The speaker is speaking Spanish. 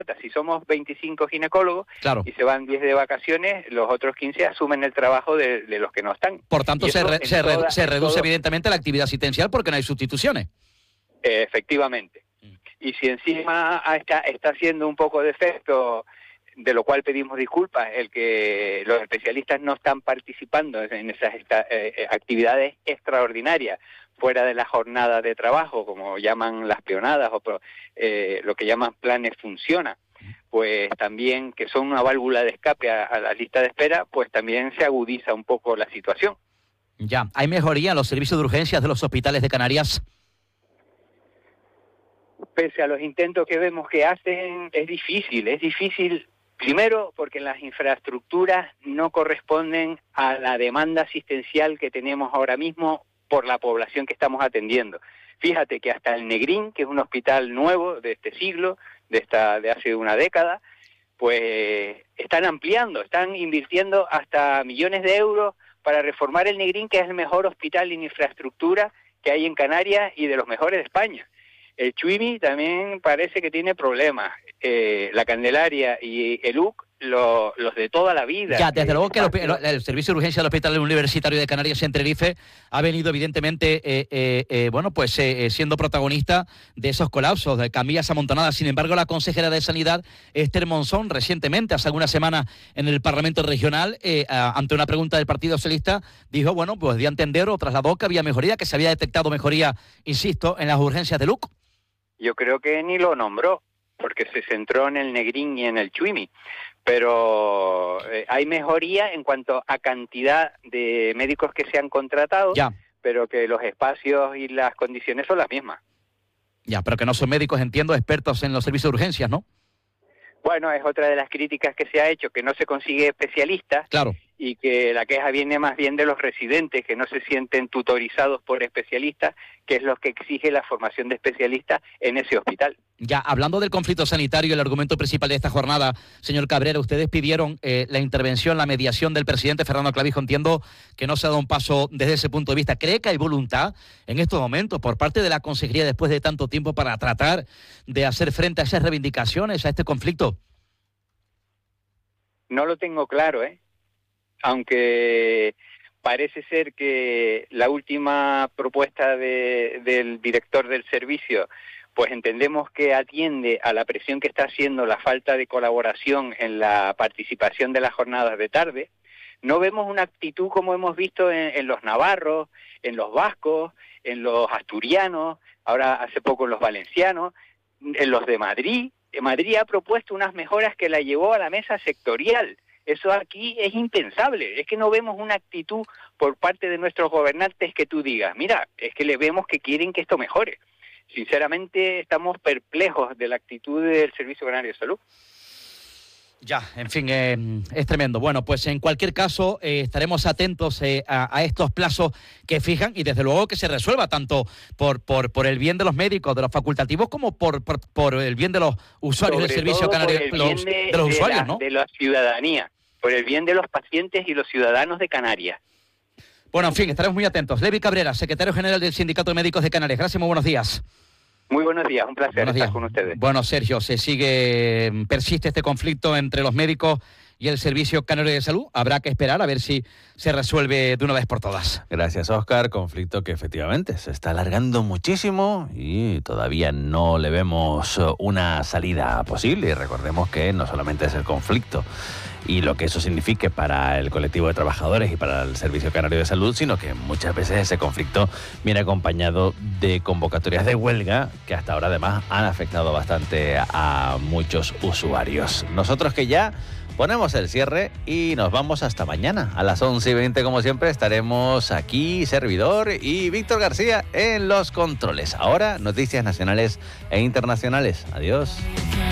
Si somos 25 ginecólogos claro, y se van 10 de vacaciones, los otros 15 asumen el trabajo de los que no están. por tanto se reduce evidentemente la actividad asistencial porque no hay sustituciones. Efectivamente. Y si encima está haciendo un poco de efecto, de lo cual pedimos disculpas, el que los especialistas no están participando en esas actividades extraordinarias fuera de la jornada de trabajo, como llaman las peonadas o lo que llaman planes funciona, pues también que son una válvula de escape a la lista de espera, pues también se agudiza un poco la situación. Ya, ¿hay mejoría en los servicios de urgencias de los hospitales de Canarias? Pese a los intentos que vemos que hacen, es difícil, primero porque las infraestructuras no corresponden a la demanda asistencial que tenemos ahora mismo por la población que estamos atendiendo. Fíjate que hasta el Negrín, que es un hospital nuevo de este siglo, de hace una década, pues están ampliando, están invirtiendo hasta millones de euros para reformar el Negrín, que es el mejor hospital en infraestructura que hay en Canarias y de los mejores de España. El Chuimi también parece que tiene problemas. La Candelaria y el UC, los de toda la vida. Ya, desde luego que el servicio de urgencia del Hospital Universitario de Canarias en Tenerife ha venido evidentemente, siendo protagonista de esos colapsos, de camillas amontonadas. Sin embargo, la consejera de Sanidad, Esther Monzón, recientemente, hace algunas semanas, en el Parlamento Regional, ante una pregunta del Partido Socialista, dijo, pues dio a entender o trasladó que había mejoría, que se había detectado mejoría, insisto, en las urgencias de LUC. Yo creo que ni lo nombró, porque se centró en el Negrín y en el Chuimi. Pero hay mejoría en cuanto a cantidad de médicos que se han contratado, ya, pero que los espacios y las condiciones son las mismas. Ya, pero que no son médicos, entiendo, expertos en los servicios de urgencias, ¿no? Bueno, es otra de las críticas que se ha hecho, que no se consigue especialistas. Claro. Y que la queja viene más bien de los residentes, que no se sienten tutorizados por especialistas, que es lo que exige la formación de especialistas en ese hospital. Ya, hablando del conflicto sanitario, el argumento principal de esta jornada, señor Cabrera, ustedes pidieron la intervención, la mediación del presidente Fernando Clavijo. Entiendo que no se ha dado un paso desde ese punto de vista. ¿Cree que hay voluntad en estos momentos por parte de la consejería después de tanto tiempo para tratar de hacer frente a esas reivindicaciones, a este conflicto? No lo tengo claro, aunque parece ser que la última propuesta del director del servicio, pues entendemos que atiende a la presión que está haciendo la falta de colaboración en la participación de las jornadas de tarde. No vemos una actitud como hemos visto en los navarros, en los vascos, en los asturianos, ahora hace poco en los valencianos, en los de Madrid. Madrid ha propuesto unas mejoras que la llevó a la mesa sectorial. Eso aquí es impensable, es que no vemos una actitud por parte de nuestros gobernantes que tú digas, mira, es que le vemos que quieren que esto mejore. Sinceramente estamos perplejos de la actitud del Servicio Canario de Salud. Ya, en fin, es tremendo. Bueno, pues en cualquier caso estaremos atentos a estos plazos que fijan y desde luego que se resuelva tanto por el bien de los médicos, de los facultativos, como por el bien de los usuarios del Servicio Canario, de los usuarios, ¿no? De la ciudadanía, por el bien de los pacientes y los ciudadanos de Canarias. Bueno, en fin, estaremos muy atentos. Levi Cabrera, secretario general del Sindicato de Médicos de Canarias. Gracias, muy buenos días. Muy buenos días, un placer estar con ustedes. Bueno, Sergio, persiste este conflicto entre los médicos y el Servicio Canario de Salud. Habrá que esperar a ver si se resuelve de una vez por todas. Gracias, Óscar. Conflicto que efectivamente se está alargando muchísimo y todavía no le vemos una salida posible. Y recordemos que no solamente es el conflicto y lo que eso signifique para el colectivo de trabajadores y para el Servicio Canario de Salud, sino que muchas veces ese conflicto viene acompañado de convocatorias de huelga que hasta ahora además han afectado bastante a muchos usuarios. Nosotros que ya ponemos el cierre y nos vamos hasta mañana. A las 11:20, como siempre, estaremos aquí, servidor y Víctor García en los controles. Ahora, noticias nacionales e internacionales. Adiós.